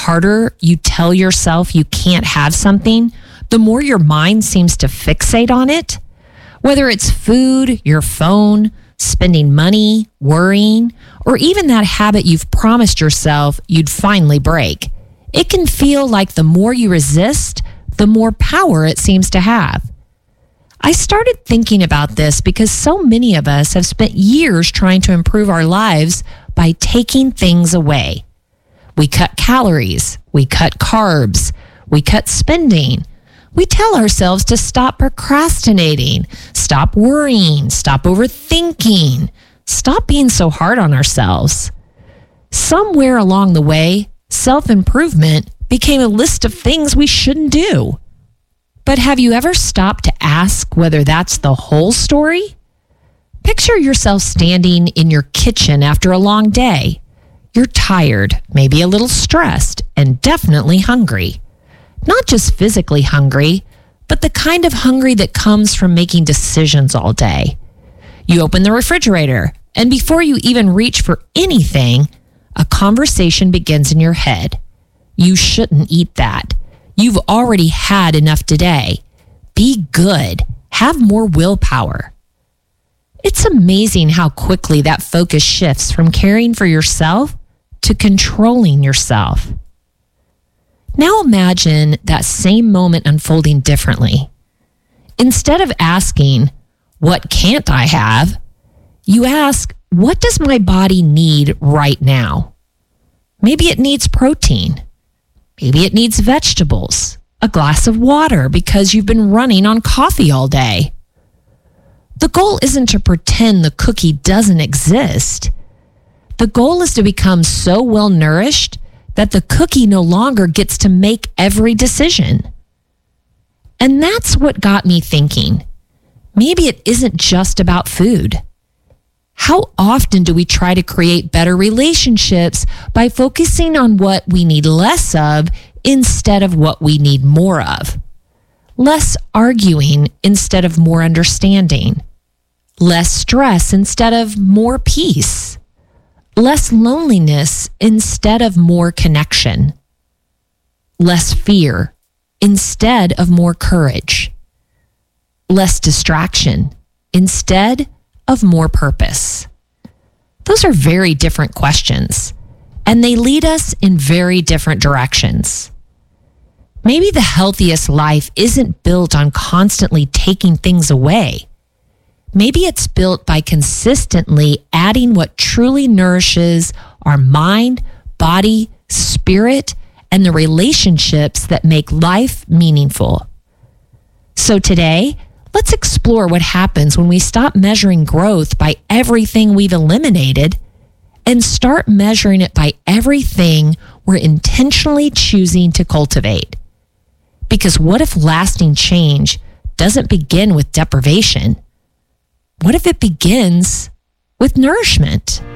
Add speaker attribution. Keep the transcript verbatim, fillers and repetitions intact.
Speaker 1: harder you tell yourself you can't have something, the more your mind seems to fixate on it. Whether it's food, your phone, spending money, worrying, or even that habit you've promised yourself you'd finally break, it can feel like the more you resist, the more power it seems to have. I started thinking about this because so many of us have spent years trying to improve our lives by taking things away. We cut calories, we cut carbs, we cut spending. We tell ourselves to stop procrastinating, stop worrying, stop overthinking, stop being so hard on ourselves. Somewhere along the way, self-improvement became a list of things we shouldn't do. But have you ever stopped to ask whether that's the whole story? Picture yourself standing in your kitchen after a long day. You're tired, maybe a little stressed, and definitely hungry. Not just physically hungry, but the kind of hungry that comes from making decisions all day. You open the refrigerator, and before you even reach for anything, a conversation begins in your head. You shouldn't eat that. You've already had enough today. Be good. Have more willpower. It's amazing how quickly that focus shifts from caring for yourself to controlling yourself. Now imagine that same moment unfolding differently. Instead of asking, what can't I have? You ask, what does my body need right now? Maybe it needs protein. Maybe it needs vegetables, a glass of water because you've been running on coffee all day. The goal isn't to pretend the cookie doesn't exist. The goal is to become so well nourished that the cookie no longer gets to make every decision. And that's what got me thinking. Maybe it isn't just about food. How often do we try to create better relationships by focusing on what we need less of instead of what we need more of? Less arguing instead of more understanding. Less stress instead of more peace. Less loneliness instead of more connection. Less fear instead of more courage. Less distraction instead of more purpose. Those are very different questions, and they lead us in very different directions. Maybe the healthiest life isn't built on constantly taking things away. Maybe it's built by consistently adding what truly nourishes our mind, body, spirit, and the relationships that make life meaningful. So today, let's explore what happens when we stop measuring growth by everything we've eliminated and start measuring it by everything we're intentionally choosing to cultivate. Because what if lasting change doesn't begin with deprivation? What if it begins with nourishment?